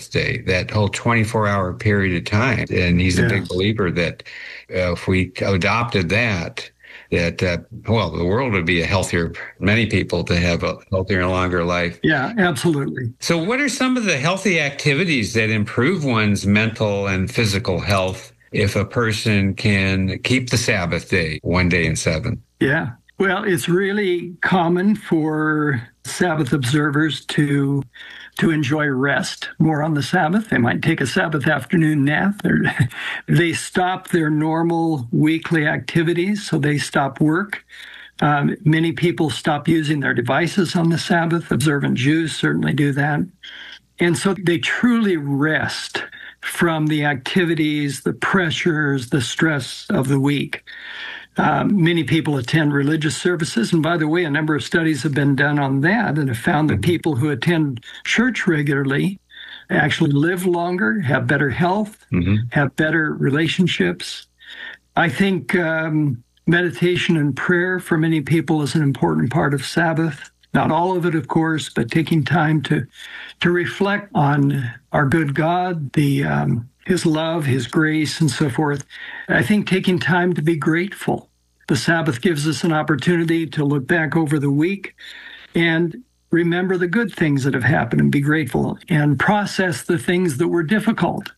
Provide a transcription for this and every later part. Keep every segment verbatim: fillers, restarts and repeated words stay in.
Sabbath day, that whole twenty-four hour period of time. And he's a Yes. big believer that uh, if we adopted that, that, uh, well, the world would be a healthier, many people to have a healthier and longer life. Yeah, absolutely. So what are some of the healthy activities that improve one's mental and physical health if a person can keep the Sabbath day, one day in seven? Yeah. Well, it's really common for Sabbath observers to to enjoy rest more on the Sabbath. They might take a Sabbath afternoon nap. They're, they stop their normal weekly activities, so they stop work. Um, many people stop using their devices on the Sabbath. Observant Jews certainly do that. And so they truly rest from the activities, the pressures, the stress of the week. Um, many people attend religious services. And by the way, a number of studies have been done on that and have found that people who attend church regularly actually live longer, have better health, mm-hmm. have better relationships. I think um, meditation and prayer for many people is an important part of Sabbath. Not all of it, of course, but taking time to, to reflect on our good God, the um, His love, His grace, and so forth. I think taking time to be grateful. The Sabbath gives us an opportunity to look back over the week and remember the good things that have happened and be grateful and process the things that were difficult.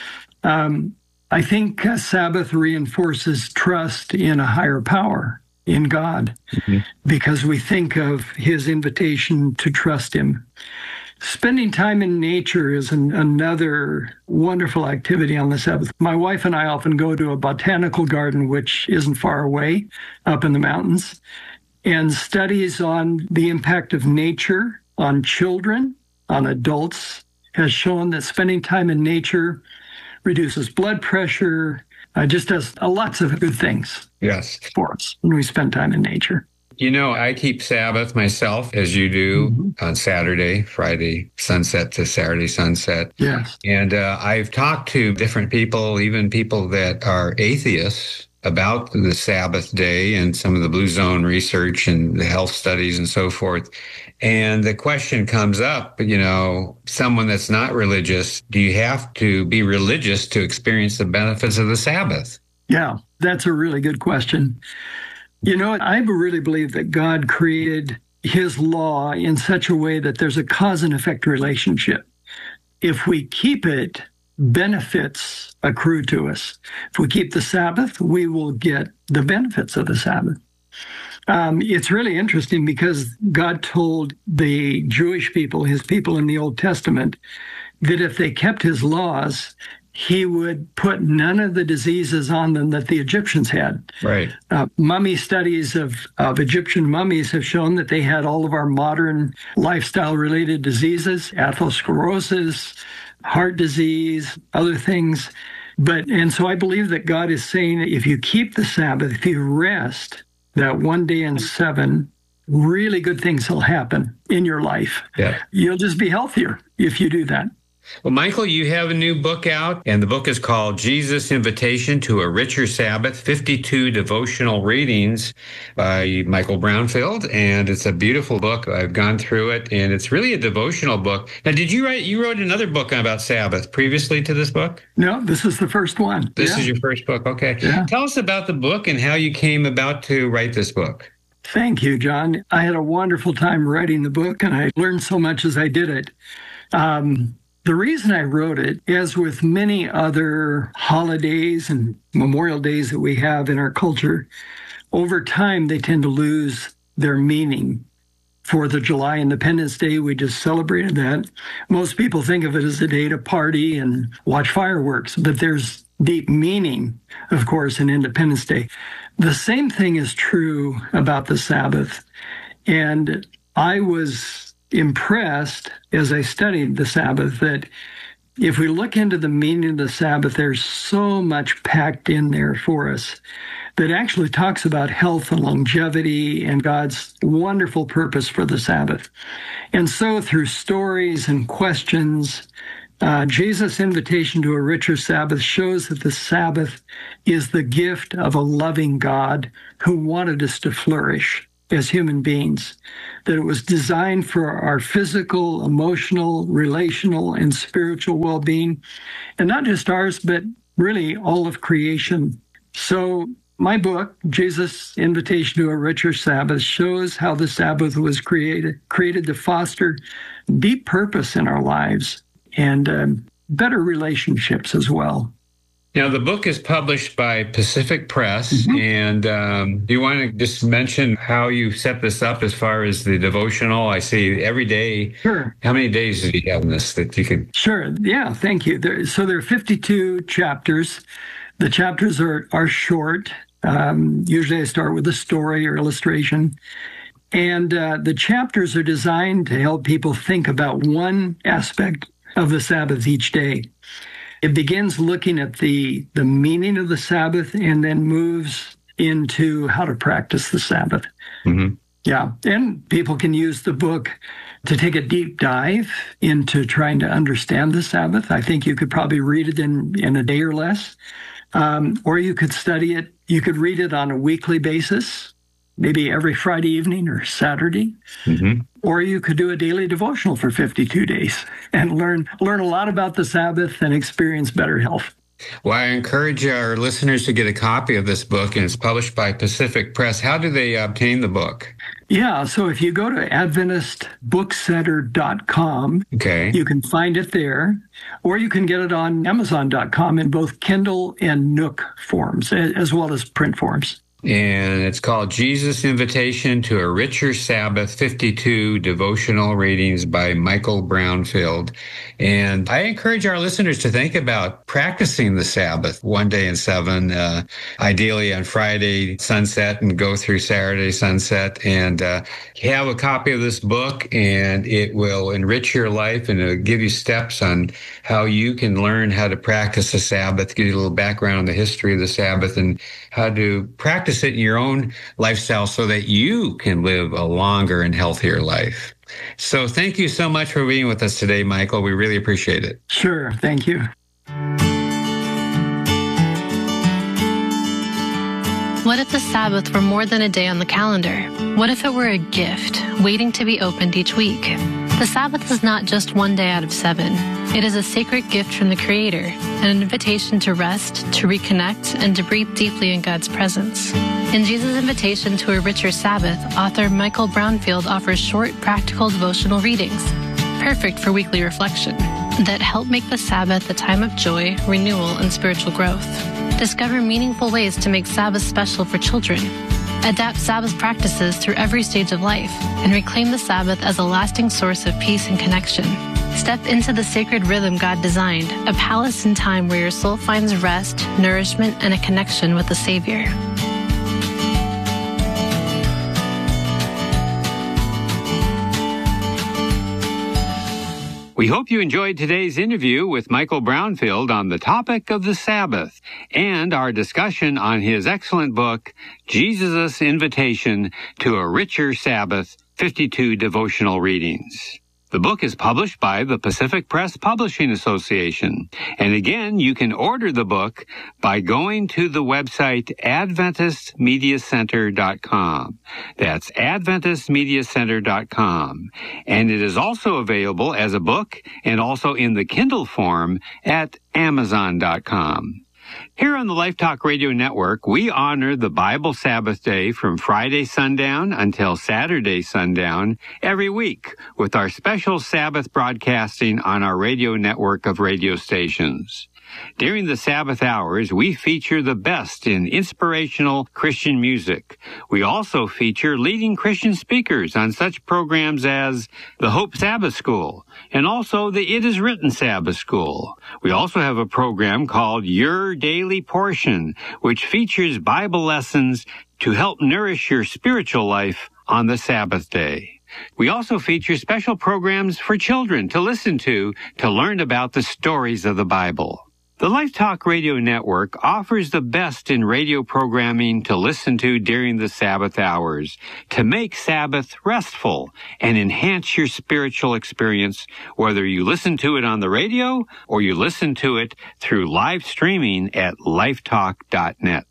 Um, I think uh, Sabbath reinforces trust in a higher power, in God, mm-hmm. because we think of His invitation to trust Him. Spending time in nature is an, another wonderful activity on the Sabbath. My wife and I often go to a botanical garden, which isn't far away, up in the mountains, and studies on the impact of nature on children, on adults, has shown that spending time in nature reduces blood pressure, uh, just does uh, lots of good things yes. for us when we spend time in nature. You know, I keep Sabbath myself, as you do, mm-hmm. on Saturday, Friday sunset to Saturday sunset. Yes. And uh, I've talked to different people, even people that are atheists, about the Sabbath day and some of the Blue Zone research and the health studies and so forth. And the question comes up, you know, someone that's not religious, do you have to be religious to experience the benefits of the Sabbath? Yeah, that's a really good question. You know, I really believe that God created His law in such a way that there's a cause and effect relationship. If we keep it, benefits accrue to us. If we keep the Sabbath, we will get the benefits of the Sabbath. Um, it's really interesting because God told the Jewish people, His people in the Old Testament, that if they kept His laws, He would put none of the diseases on them that the Egyptians had. Right. Uh, mummy studies of, of Egyptian mummies have shown that they had all of our modern lifestyle-related diseases, atherosclerosis, heart disease, other things. But, and so I believe that God is saying that if you keep the Sabbath, if you rest, that one day in seven, really good things will happen in your life. Yeah. You'll just be healthier if you do that. Well, Michael, you have a new book out, and the book is called Jesus' Invitation to a Richer Sabbath, fifty-two Devotional Readings by Michael Brownfield, and it's a beautiful book. I've gone through it, and it's really a devotional book. Now, did you write, you wrote another book about Sabbath previously to this book? No, this is the first one. This yeah. is your first book, okay. Yeah. Tell us about the book and how you came about to write this book. Thank you, John. I had a wonderful time writing the book, and I learned so much as I did it. Um, The reason I wrote it, as with many other holidays and memorial days that we have in our culture, over time they tend to lose their meaning. Fourth of July, Independence Day, we just celebrated that. Most people think of it as a day to party and watch fireworks, but there's deep meaning, of course, in Independence Day. The same thing is true about the Sabbath. And I was impressed as I studied the Sabbath that if we look into the meaning of the Sabbath, there's so much packed in there for us that actually talks about health and longevity and God's wonderful purpose for the Sabbath. And so through stories and questions, uh, Jesus' invitation to a richer Sabbath shows that the Sabbath is the gift of a loving God who wanted us to flourish. as human beings, that it was designed for our physical, emotional, relational, and spiritual well-being, and not just ours, but really all of creation. So my book, Jesus' Invitation to a Richer Sabbath, shows how the Sabbath was created, created to foster deep purpose in our lives and um, better relationships as well. Now, the book is published by Pacific Press, mm-hmm. and um, do you want to just mention how you set this up as far as the devotional? I see every day. Sure. How many days do you have in this that you could? Sure. Yeah, thank you. There, so there are fifty-two chapters. The chapters are, are short. Um, usually I start with a story or illustration. And uh, the chapters are designed to help people think about one aspect of the Sabbath each day. It begins looking at the, the meaning of the Sabbath and then moves into how to practice the Sabbath. Mm-hmm. Yeah. And people can use the book to take a deep dive into trying to understand the Sabbath. I think you could probably read it in, in a day or less. Um, or you could study it. You could read it on a weekly basis, maybe every Friday evening or Saturday. Mm-hmm. Or you could do a daily devotional for fifty-two days and learn learn a lot about the Sabbath and experience better health. Well, I encourage our listeners to get a copy of this book, and it's published by Pacific Press. How do they obtain the book? Yeah, so if you go to Adventist Book Center dot com, okay. you can find it there, or you can get it on Amazon dot com in both Kindle and Nook forms, as well as print forms. And it's called Jesus' Invitation to a Richer Sabbath, fifty-two Devotional Readings by Michael Brownfield. And I encourage our listeners to think about practicing the Sabbath one day in seven, uh, ideally on Friday sunset and go through Saturday sunset. And uh, have a copy of this book, and it will enrich your life and it'll give you steps on how you can learn how to practice the Sabbath, give you a little background on the history of the Sabbath and how to practice it in your own lifestyle so that you can live a longer and healthier life. So thank you so much for being with us today, Michael. We really appreciate it. Sure. Thank you. What if the Sabbath were more than a day on the calendar? What if it were a gift waiting to be opened each week? The Sabbath is not just one day out of seven. It is a sacred gift from the Creator, an invitation to rest, to reconnect, and to breathe deeply in God's presence. In Jesus' Invitation to a Richer Sabbath, author Michael Brownfield offers short, practical devotional readings, perfect for weekly reflection, that help make the Sabbath a time of joy, renewal, and spiritual growth. Discover meaningful ways to make Sabbath special for children. Adapt Sabbath practices through every stage of life and reclaim the Sabbath as a lasting source of peace and connection. Step into the sacred rhythm God designed, a palace in time where your soul finds rest, nourishment, and a connection with the Savior. We hope you enjoyed today's interview with Michael Brownfield on the topic of the Sabbath and our discussion on his excellent book, Jesus' Invitation to a Richer Sabbath, fifty-two Devotional Readings. The book is published by the Pacific Press Publishing Association. And again, you can order the book by going to the website Adventist Media Center dot com. That's Adventist Media Center dot com. And it is also available as a book and also in the Kindle form at Amazon dot com. Here on the Life Talk Radio Network, we honor the Bible Sabbath Day from Friday sundown until Saturday sundown every week with our special Sabbath broadcasting on our radio network of radio stations. During the Sabbath hours, we feature the best in inspirational Christian music. We also feature leading Christian speakers on such programs as the Hope Sabbath School and also the It Is Written Sabbath School. We also have a program called Your Daily Portion, which features Bible lessons to help nourish your spiritual life on the Sabbath day. We also feature special programs for children to listen to to learn about the stories of the Bible. The Life Talk Radio Network offers the best in radio programming to listen to during the Sabbath hours to make Sabbath restful and enhance your spiritual experience, whether you listen to it on the radio or you listen to it through live streaming at lifetalk dot net.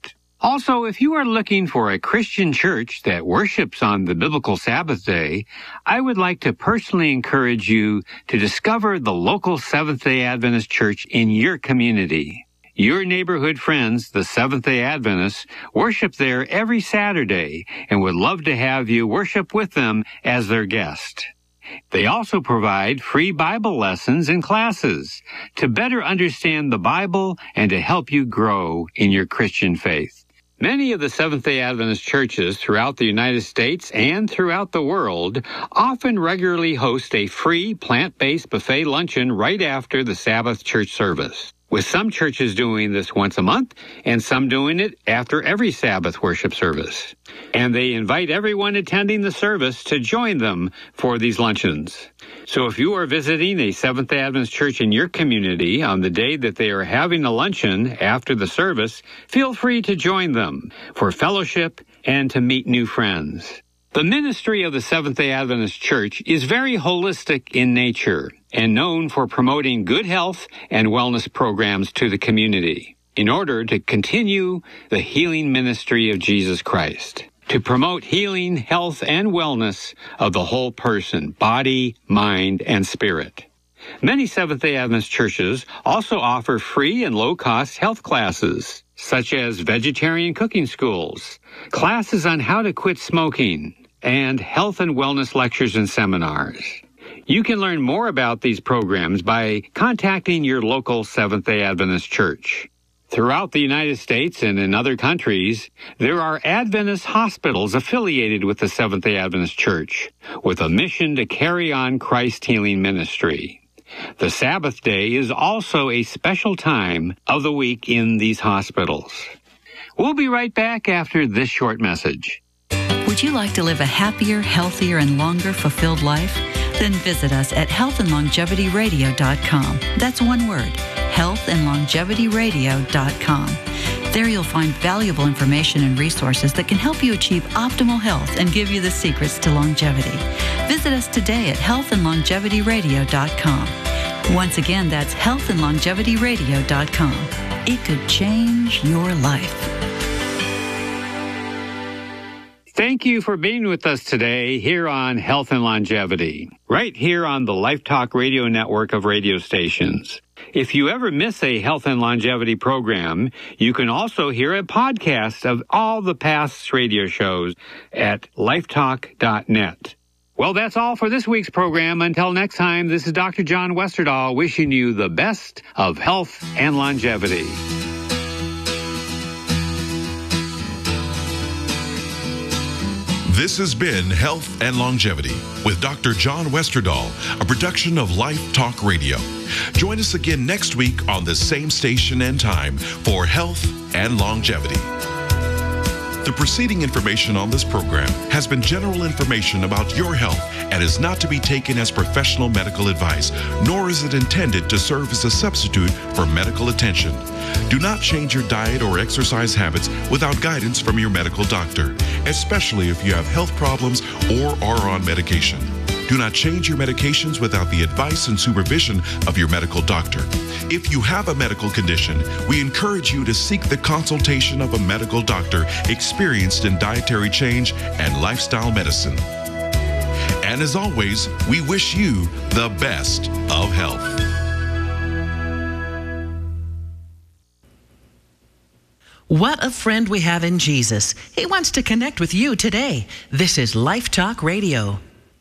Also, if you are looking for a Christian church that worships on the biblical Sabbath day, I would like to personally encourage you to discover the local Seventh-day Adventist church in your community. Your neighborhood friends, the Seventh-day Adventists, worship there every Saturday and would love to have you worship with them as their guest. They also provide free Bible lessons and classes to better understand the Bible and to help you grow in your Christian faith. Many of the Seventh-day Adventist churches throughout the United States and throughout the world often regularly host a free plant-based buffet luncheon right after the Sabbath church service, with some churches doing this once a month and some doing it after every Sabbath worship service. And they invite everyone attending the service to join them for these luncheons. So if you are visiting a Seventh-day Adventist church in your community on the day that they are having a luncheon after the service, feel free to join them for fellowship and to meet new friends. The ministry of the Seventh-day Adventist Church is very holistic in nature and known for promoting good health and wellness programs to the community in order to continue the healing ministry of Jesus Christ, to promote healing, health, and wellness of the whole person, body, mind, and spirit. Many Seventh-day Adventist churches also offer free and low-cost health classes, such as vegetarian cooking schools, classes on how to quit smoking, and health and wellness lectures and seminars. You can learn more about these programs by contacting your local Seventh-day Adventist church. Throughout the United States and in other countries, there are Adventist hospitals affiliated with the Seventh-day Adventist Church, with a mission to carry on Christ's healing ministry. The Sabbath day is also a special time of the week in these hospitals. We'll be right back after this short message. Would you like to live a happier, healthier, and longer fulfilled life? Then visit us at health and longevity radio dot com. That's one word, health and longevity radio dot com. There you'll find valuable information and resources that can help you achieve optimal health and give you the secrets to longevity. Visit us today at health and longevity radio dot com. Once again, that's health and longevity radio dot com. It could change your life. Thank you for being with us today here on Health and Longevity, right here on the Life Talk Radio network of radio stations. If you ever miss a Health and Longevity program, you can also hear a podcast of all the past radio shows at lifetalk dot net. Well, that's all for this week's program. Until next time, this is Doctor John Westerdahl wishing you the best of health and longevity. This has been Health and Longevity with Doctor John Westerdahl, a production of Life Talk Radio. Join us again next week on the same station and time for Health and Longevity. The preceding information on this program has been general information about your health and is not to be taken as professional medical advice, nor is it intended to serve as a substitute for medical attention. Do not change your diet or exercise habits without guidance from your medical doctor, especially if you have health problems or are on medication. Do not change your medications without the advice and supervision of your medical doctor. If you have a medical condition, we encourage you to seek the consultation of a medical doctor experienced in dietary change and lifestyle medicine. And as always, we wish you the best of health. What a friend we have in Jesus. He wants to connect with you today. This is Life Talk Radio.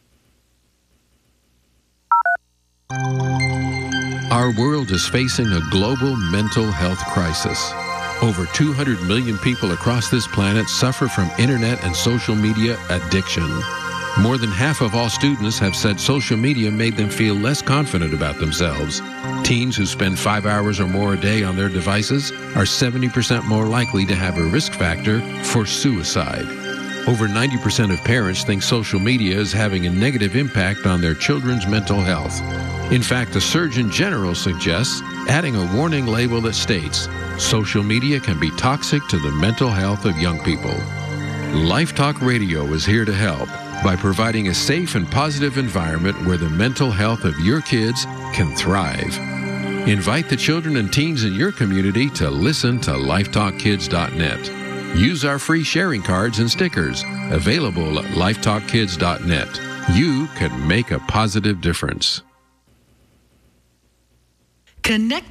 Our world is facing a global mental health crisis. Over two hundred million people across this planet suffer from internet and social media addiction. More than half of all students have said social media made them feel less confident about themselves. Teens who spend five hours or more a day on their devices are seventy percent more likely to have a risk factor for suicide. Over ninety percent of parents think social media is having a negative impact on their children's mental health. In fact, the Surgeon General suggests adding a warning label that states, social media can be toxic to the mental health of young people. Life Talk Radio is here to help by providing a safe and positive environment where the mental health of your kids can thrive. Invite the children and teens in your community to listen to life talk kids dot net. Use our free sharing cards and stickers available at lifetalk kids dot net. You can make a positive difference. Connect